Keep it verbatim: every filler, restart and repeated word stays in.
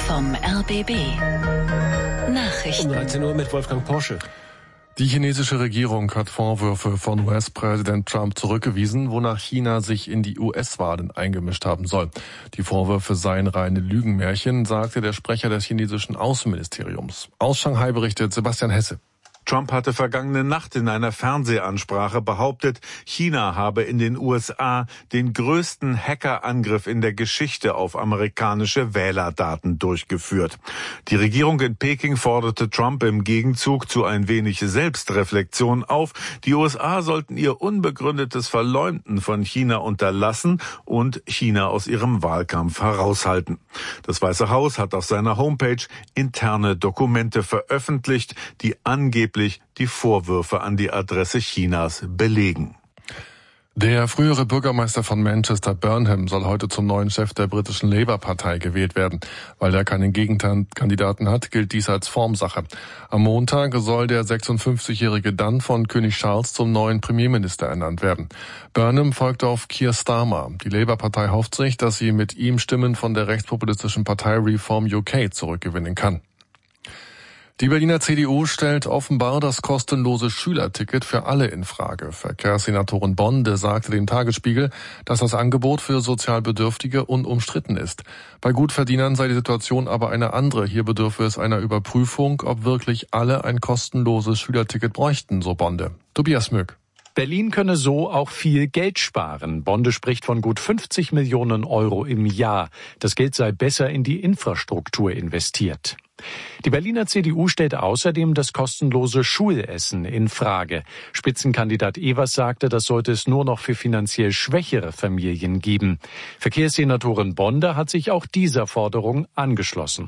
vom R B B. Nachrichten. Um dreizehn Uhr mit Wolfgang Porsche. Die chinesische Regierung hat Vorwürfe von U S-Präsident Trump zurückgewiesen, wonach China sich in die U S-Wahlen eingemischt haben soll. Die Vorwürfe seien reine Lügenmärchen, sagte der Sprecher des chinesischen Außenministeriums. Aus Shanghai berichtet Sebastian Hesse. Trump hatte vergangene Nacht in einer Fernsehansprache behauptet, China habe in den U S A den größten Hackerangriff in der Geschichte auf amerikanische Wählerdaten durchgeführt. Die Regierung in Peking forderte Trump im Gegenzug zu ein wenig Selbstreflexion auf. Die U S A sollten ihr unbegründetes Verleumden von China unterlassen und China aus ihrem Wahlkampf heraushalten. Das Weiße Haus hat auf seiner Homepage interne Dokumente veröffentlicht, die angeblich die Vorwürfe an die Adresse Chinas belegen. Der frühere Bürgermeister von Manchester, Burnham, soll heute zum neuen Chef der britischen Labour-Partei gewählt werden. Weil er keinen Gegenkandidaten hat, gilt dies als Formsache. Am Montag soll der sechsundfünfzigjährige dann von König Charles zum neuen Premierminister ernannt werden. Burnham folgt auf Keir Starmer. Die Labour-Partei hofft sich, dass sie mit ihm Stimmen von der rechtspopulistischen Partei Reform U K zurückgewinnen kann. Die Berliner C D U stellt offenbar das kostenlose Schülerticket für alle in Frage. Verkehrssenatorin Bonde sagte dem Tagesspiegel, dass das Angebot für sozial Bedürftige unumstritten ist. Bei Gutverdienern sei die Situation aber eine andere. Hier bedürfe es einer Überprüfung, ob wirklich alle ein kostenloses Schülerticket bräuchten, so Bonde. Tobias Möck. Berlin könne so auch viel Geld sparen. Bonde spricht von gut fünfzig Millionen Euro im Jahr. Das Geld sei besser in die Infrastruktur investiert. Die Berliner C D U stellt außerdem das kostenlose Schulessen in Frage. Spitzenkandidat Evers sagte, das sollte es nur noch für finanziell schwächere Familien geben. Verkehrssenatorin Bonde hat sich auch dieser Forderung angeschlossen.